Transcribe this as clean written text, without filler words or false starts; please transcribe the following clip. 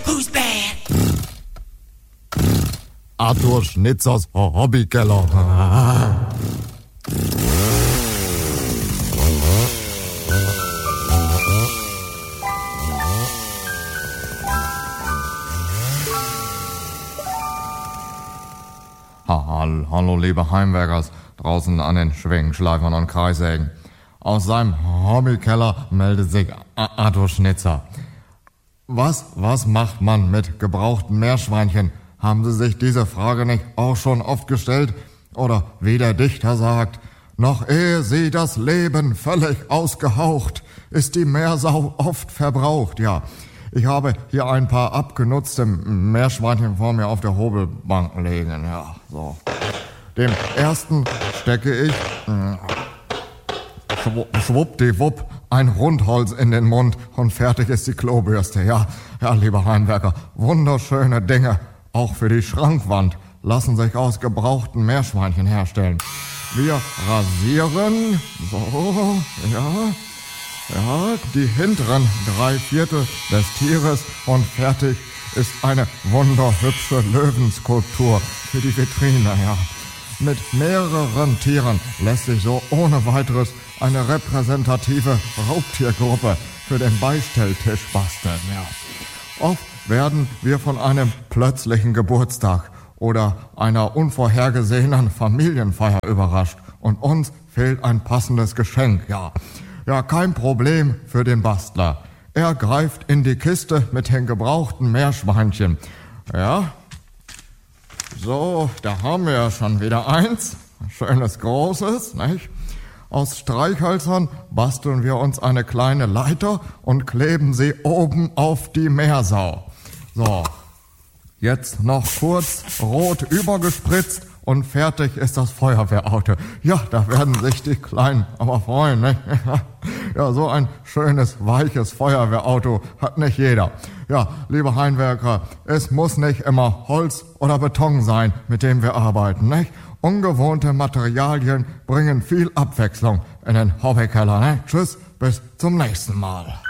Who's bad? Arthur Schnitzers Hobbykeller. Hallo liebe Heimwerkers draußen an den Schwingenschleifern und Kreissägen. Aus seinem Hobbykeller meldet sich Arthur Schnitzer. Was macht man mit gebrauchten Meerschweinchen? Haben Sie sich diese Frage nicht auch schon oft gestellt? Oder wie der Dichter sagt, noch ehe sie das Leben völlig ausgehaucht, ist die Meersau oft verbraucht. Ja, ich habe hier ein paar abgenutzte Meerschweinchen vor mir auf der Hobelbank liegen. Ja, so. Dem ersten stecke ich schwuppdiwupp ein Rundholz in den Mund und fertig ist die Klobürste. Ja, lieber Heimwerker, wunderschöne Dinge, auch für die Schrankwand, lassen sich aus gebrauchten Meerschweinchen herstellen. Wir rasieren, so, ja, die hinteren 3/4 des Tieres und fertig ist eine wunderhübsche Löwenskulptur für die Vitrine, ja. Mit mehreren Tieren lässt sich so ohne weiteres eine repräsentative Raubtiergruppe für den Beistelltisch basteln, ja. Oft werden wir von einem plötzlichen Geburtstag oder einer unvorhergesehenen Familienfeier überrascht und uns fehlt ein passendes Geschenk, ja. Ja, kein Problem für den Bastler. Er greift in die Kiste mit den gebrauchten Meerschweinchen. Ja, so, da haben wir ja schon wieder eins. Schönes Großes, nicht? Aus Streichhölzern basteln wir uns eine kleine Leiter und kleben sie oben auf die Meersau. So, jetzt noch kurz rot übergespritzt und fertig ist das Feuerwehrauto. Ja, da werden sich die Kleinen aber freuen, ne? Ja, so ein schönes, weiches Feuerwehrauto hat nicht jeder. Ja, liebe Heimwerker, es muss nicht immer Holz oder Beton sein, mit dem wir arbeiten, nicht? Ungewohnte Materialien bringen viel Abwechslung in den Hobbykeller, ne? Tschüss, bis zum nächsten Mal.